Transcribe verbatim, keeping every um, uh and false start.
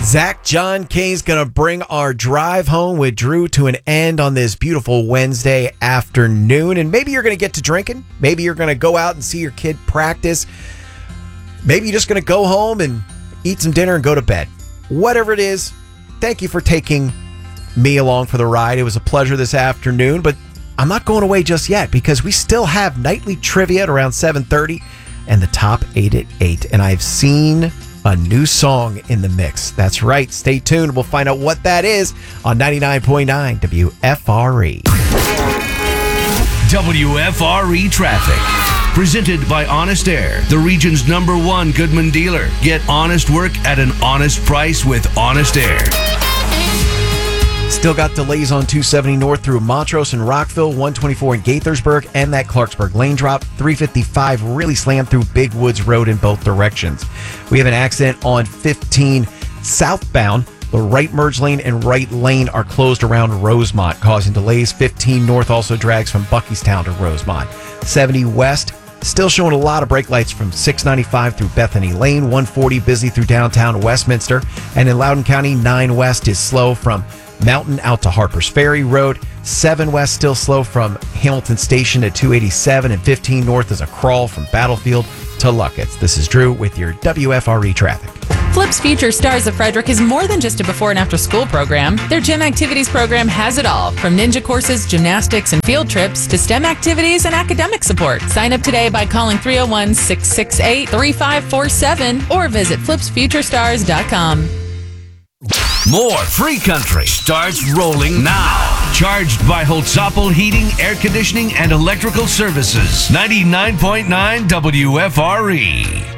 Zach John Kane's going to bring our drive home with Drew to an end on this beautiful Wednesday afternoon. And maybe you're going to get to drinking. Maybe you're going to go out and see your kid practice. Maybe you're just going to go home and eat some dinner and go to bed. Whatever it is, thank you for taking me along for the ride. It was a pleasure this afternoon, but I'm not going away just yet because we still have nightly trivia at around seven thirty and the top eight at eight. And I've seen a new song in the mix. That's right. Stay tuned. We'll find out what that is on ninety-nine point nine W F R E. W F R E Traffic. Presented by Honest Air, the region's number one Goodman dealer. Get honest work at an honest price with Honest Air. Still got delays on two seventy North through Montrose and Rockville, one twenty-four in Gaithersburg, and that Clarksburg lane drop. three fifty-five really slammed through Big Woods Road in both directions. We have an accident on fifteen southbound. The right merge lane and right lane are closed around Rosemont, causing delays. fifteen North also drags from Buckystown to Rosemont. seventy West still showing a lot of brake lights from six ninety-five through Bethany Lane. one forty busy through downtown Westminster. And in Loudoun County, nine West is slow from Mountain out to Harpers Ferry Road. seven West still slow from Hamilton Station to two eighty-seven. And fifteen North is a crawl from Battlefield to Luckett's. This is Drew with your W F R E traffic. Flips Future Stars of Frederick is more than just a before and after school program. Their gym activities program has it all, from ninja courses, gymnastics, and field trips to STEM activities and academic support. Sign up today by calling three oh one, six six eight, three five four seven or visit flips future stars dot com. More Free Country starts rolling now. Charged by Holtzapfel Heating, Air Conditioning, and Electrical Services. ninety-nine point nine W F R E.